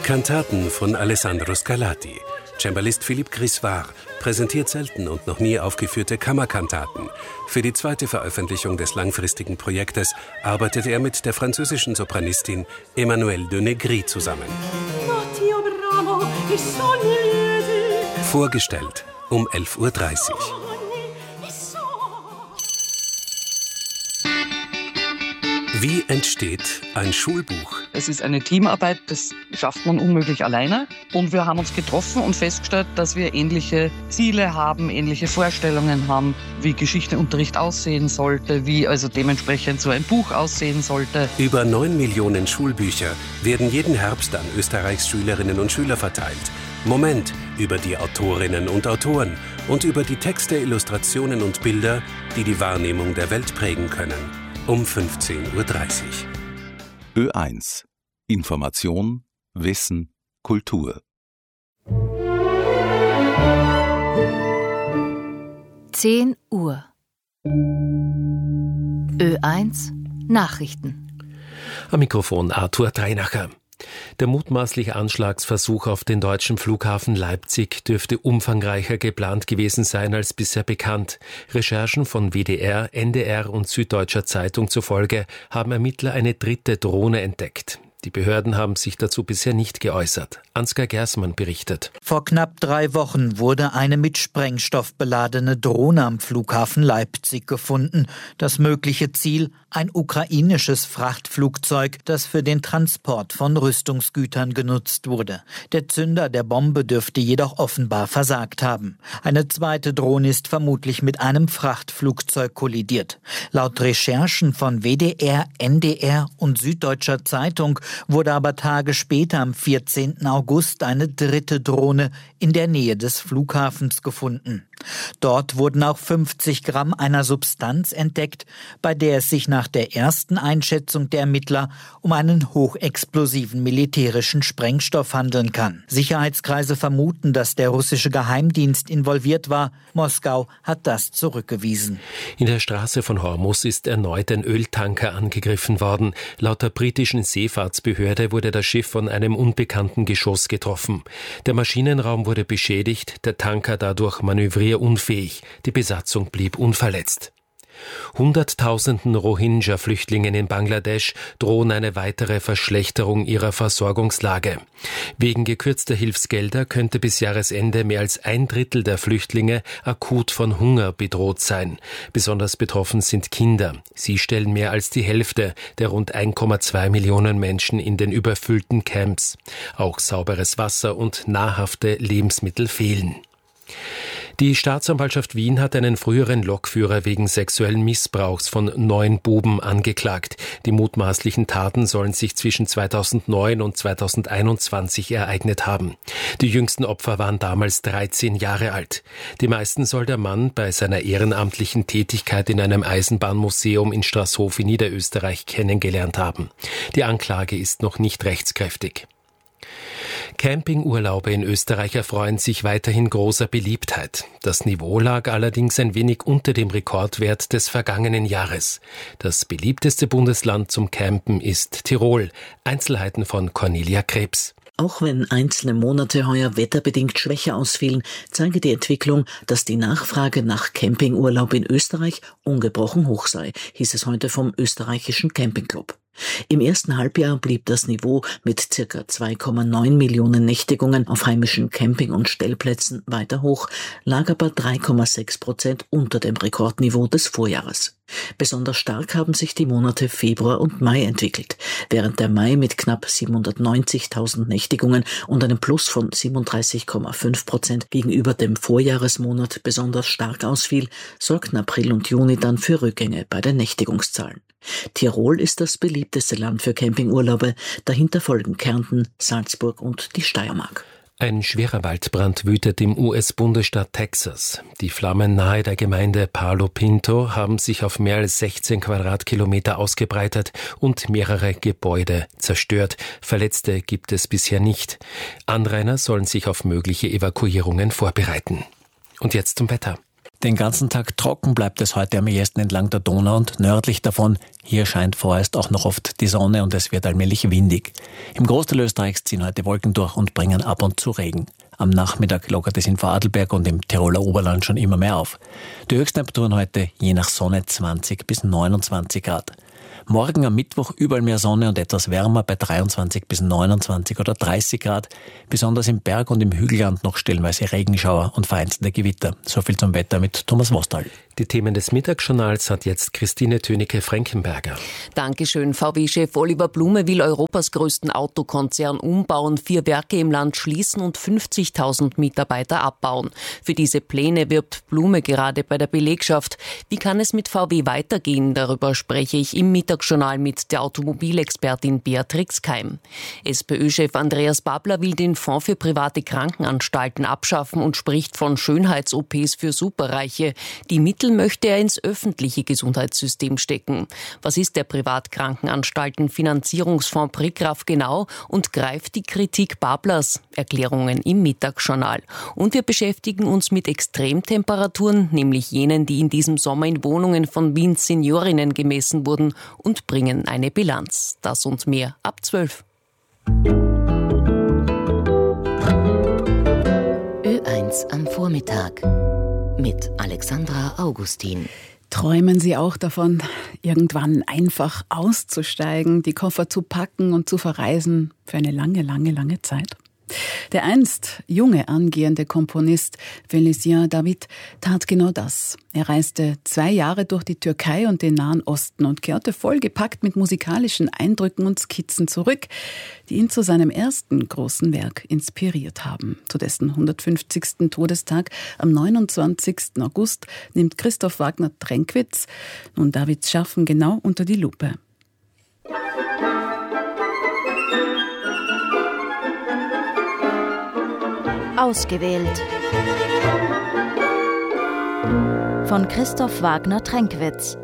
Kantaten von Alessandro Scarlatti. Cembalist Philippe Grisvar präsentiert selten und noch nie aufgeführte Kammerkantaten. Für die zweite Veröffentlichung des langfristigen Projektes arbeitet er mit der französischen Sopranistin Emmanuelle de Negri zusammen. Vorgestellt um 11:30 Uhr. Wie entsteht ein Schulbuch? Es ist eine Teamarbeit, das schafft man unmöglich alleine. Und wir haben uns getroffen und festgestellt, dass wir ähnliche Ziele haben, ähnliche Vorstellungen haben, wie Geschichteunterricht aussehen sollte, wie also dementsprechend so ein Buch aussehen sollte. Über 9 Millionen Schulbücher werden jeden Herbst an Österreichs Schülerinnen und Schüler verteilt. Moment über die Autorinnen und Autoren und über die Texte, Illustrationen und Bilder, die die Wahrnehmung der Welt prägen können. Um 15:30 Uhr. Ö1 Information, Wissen, Kultur. 10 Uhr. Ö1 Nachrichten. Am Mikrofon Arthur Dreinacher. Der mutmaßliche Anschlagsversuch auf den deutschen Flughafen Leipzig dürfte umfangreicher geplant gewesen sein als bisher bekannt. Recherchen von WDR, NDR und Süddeutscher Zeitung zufolge haben Ermittler eine dritte Drohne entdeckt. Die Behörden haben sich dazu bisher nicht geäußert. Ansgar Gersmann berichtet. Vor knapp 3 Wochen wurde eine mit Sprengstoff beladene Drohne am Flughafen Leipzig gefunden. Das mögliche Ziel: ein ukrainisches Frachtflugzeug, das für den Transport von Rüstungsgütern genutzt wurde. Der Zünder der Bombe dürfte jedoch offenbar versagt haben. Eine zweite Drohne ist vermutlich mit einem Frachtflugzeug kollidiert. Laut Recherchen von WDR, NDR und Süddeutscher Zeitung wurde aber Tage später, am 14. August, eine dritte Drohne in der Nähe des Flughafens gefunden. Dort wurden auch 50 Gramm einer Substanz entdeckt, bei der es sich nach der ersten Einschätzung der Ermittler um einen hochexplosiven militärischen Sprengstoff handeln kann. Sicherheitskreise vermuten, dass der russische Geheimdienst involviert war. Moskau hat das zurückgewiesen. In der Straße von Hormuz ist erneut ein Öltanker angegriffen worden. Laut der britischen Seefahrtsbehörde wurde das Schiff von einem unbekannten Geschoss getroffen. Der Maschinenraum wurde beschädigt, der Tanker dadurch manövrierunfähig. Die Besatzung blieb unverletzt. Hunderttausenden Rohingya-Flüchtlingen in Bangladesch drohen eine weitere Verschlechterung ihrer Versorgungslage. Wegen gekürzter Hilfsgelder könnte bis Jahresende mehr als 1/3 der Flüchtlinge akut von Hunger bedroht sein. Besonders betroffen sind Kinder. Sie stellen mehr als die Hälfte der rund 1,2 Millionen Menschen in den überfüllten Camps. Auch sauberes Wasser und nahrhafte Lebensmittel fehlen. Die Staatsanwaltschaft Wien hat einen früheren Lokführer wegen sexuellen Missbrauchs von 9 Buben angeklagt. Die mutmaßlichen Taten sollen sich zwischen 2009 und 2021 ereignet haben. Die jüngsten Opfer waren damals 13 Jahre alt. Die meisten soll der Mann bei seiner ehrenamtlichen Tätigkeit in einem Eisenbahnmuseum in Straßhof in Niederösterreich kennengelernt haben. Die Anklage ist noch nicht rechtskräftig. Campingurlaube in Österreich erfreuen sich weiterhin großer Beliebtheit. Das Niveau lag allerdings ein wenig unter dem Rekordwert des vergangenen Jahres. Das beliebteste Bundesland zum Campen ist Tirol. Einzelheiten von Cornelia Krebs. Auch wenn einzelne Monate heuer wetterbedingt schwächer ausfielen, zeige die Entwicklung, dass die Nachfrage nach Campingurlaub in Österreich ungebrochen hoch sei, hieß es heute vom österreichischen Campingclub. Im ersten Halbjahr blieb das Niveau mit ca. 2,9 Millionen Nächtigungen auf heimischen Camping- und Stellplätzen weiter hoch, lag aber 3,6% unter dem Rekordniveau des Vorjahres. Besonders stark haben sich die Monate Februar und Mai entwickelt. Während der Mai mit knapp 790.000 Nächtigungen und einem Plus von 37,5% gegenüber dem Vorjahresmonat besonders stark ausfiel, sorgten April und Juni dann für Rückgänge bei den Nächtigungszahlen. Tirol ist das beliebteste Land für Campingurlaube, dahinter folgen Kärnten, Salzburg und die Steiermark. Ein schwerer Waldbrand wütet im US-Bundesstaat Texas. Die Flammen nahe der Gemeinde Palo Pinto haben sich auf mehr als 16 Quadratkilometer ausgebreitet und mehrere Gebäude zerstört. Verletzte gibt es bisher nicht. Anrainer sollen sich auf mögliche Evakuierungen vorbereiten. Und jetzt zum Wetter. Den ganzen Tag trocken bleibt es heute am ehesten entlang der Donau und nördlich davon. Hier scheint vorerst auch noch oft die Sonne und es wird allmählich windig. Im Großteil Österreichs ziehen heute Wolken durch und bringen ab und zu Regen. Am Nachmittag lockert es in Vorarlberg und im Tiroler Oberland schon immer mehr auf. Die Höchsttemperaturen heute je nach Sonne 20 bis 29 Grad. Morgen am Mittwoch überall mehr Sonne und etwas wärmer bei 23 bis 29 oder 30 Grad. Besonders im Berg- und im Hügelland noch stellenweise Regenschauer und vereinzelte Gewitter. So viel zum Wetter mit Thomas Wostal. Die Themen des Mittagsjournals hat jetzt Christine Tönecke-Frankenberger. Dankeschön. VW-Chef Oliver Blume will Europas größten Autokonzern umbauen, 4 Werke im Land schließen und 50.000 Mitarbeiter abbauen. Für diese Pläne wirbt Blume gerade bei der Belegschaft. Wie kann es mit VW weitergehen? Darüber spreche ich im Mittagsjournal mit der Automobilexpertin Beatrix Keim. SPÖ-Chef Andreas Babler will den Fonds für private Krankenanstalten abschaffen und spricht von Schönheits-OPs für Superreiche. Die Mittel möchte er ins öffentliche Gesundheitssystem stecken. Was ist der Privatkrankenanstalten-Finanzierungsfonds PRIKRAF genau und greift die Kritik Bablers? Erklärungen im Mittagsjournal. Und wir beschäftigen uns mit Extremtemperaturen, nämlich jenen, die in diesem Sommer in Wohnungen von Wiens Seniorinnen gemessen wurden und bringen eine Bilanz. Das und mehr ab 12. Ö1 am Vormittag mit Alexandra Augustin. Träumen Sie auch davon, irgendwann einfach auszusteigen, die Koffer zu packen und zu verreisen für eine lange, lange, lange Zeit? Der einst junge angehende Komponist Félicien David tat genau das. Er reiste 2 Jahre durch die Türkei und den Nahen Osten und kehrte vollgepackt mit musikalischen Eindrücken und Skizzen zurück, die ihn zu seinem ersten großen Werk inspiriert haben. Zu dessen 150. Todestag am 29. August nimmt Christoph Wagner-Tränkwitz nun Davids Schaffen genau unter die Lupe. Ausgewählt von Christoph Wagner-Tränkwitz,